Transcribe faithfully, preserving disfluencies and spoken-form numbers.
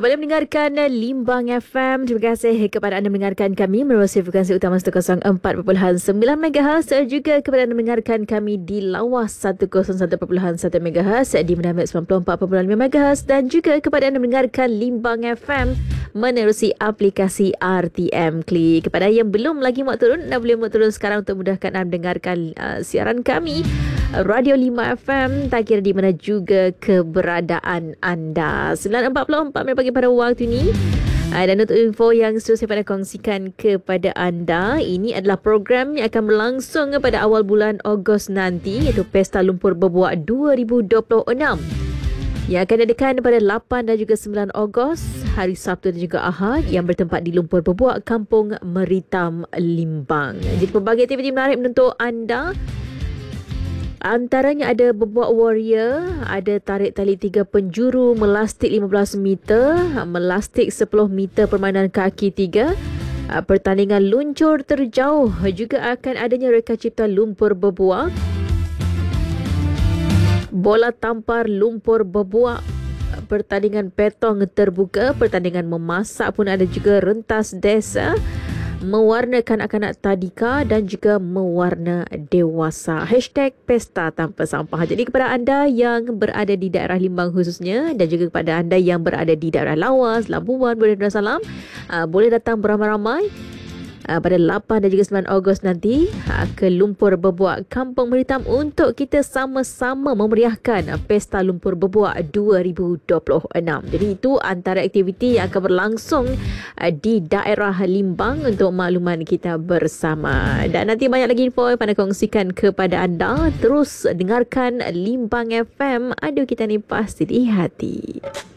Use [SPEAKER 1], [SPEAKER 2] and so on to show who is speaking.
[SPEAKER 1] Kembali mendengarkan Limbang F M. Terima kasih kepada anda mendengarkan kami melalui frekuensi utama seratus empat perpuluhan sembilan megahertz, juga kepada anda mendengarkan kami di lawas seratus satu perpuluhan satu megahertz, di Menamik sembilan puluh empat perpuluhan lima megahertz, dan juga kepada anda mendengarkan Limbang F M menerusi aplikasi R T M Klik. Kepada yang belum lagi muat turun, anda boleh muat turun sekarang untuk mudahkan anda mendengarkan uh, siaran kami Radio lima F M, tak kira di mana juga keberadaan anda. sembilan empat puluh empat minit pagi pada waktu ini. Dan untuk info yang seterusnya pada kongsikan kepada anda, ini adalah program yang akan berlangsung pada awal bulan Ogos nanti, iaitu Pesta Lumpur Berbuak dua ribu dua puluh enam. Yang akan diadakan pada lapan dan juga sembilan Ogos, hari Sabtu dan juga Ahad, yang bertempat di Lumpur Berbuak, Kampung Meritam, Limbang. Jadi pelbagai aktiviti menarik menentu anda. Antaranya ada berbuak warrior, ada tarik tali tiga penjuru, melastik lima belas meter, melastik sepuluh meter permainan kaki tiga, pertandingan luncur terjauh, juga akan adanya reka cipta lumpur berbuak, bola tampar lumpur berbuak, pertandingan petong terbuka, pertandingan memasak pun ada, juga rentas desa, mewarna kanak-kanak tadika dan juga mewarna dewasa. Hashtag Pesta Tanpa Sampah. Jadi kepada anda yang berada di daerah Limbang khususnya, dan juga kepada anda yang berada di daerah Lawas, Labuan, Boleh Darussalam, uh, boleh datang beramai-ramai Uh, pada lapan dan juga sembilan Ogos nanti uh, ke Lumpur Berbuak Kampung Meritam untuk kita sama-sama memeriahkan uh, Pesta Lumpur Berbuak dua ribu dua puluh enam. Jadi itu antara aktiviti yang akan berlangsung uh, di daerah Limbang untuk makluman kita bersama. Dan nanti banyak lagi info yang pada kongsikan kepada anda. Terus dengarkan Limbang F M. Aduh, kita ni pasti di hati.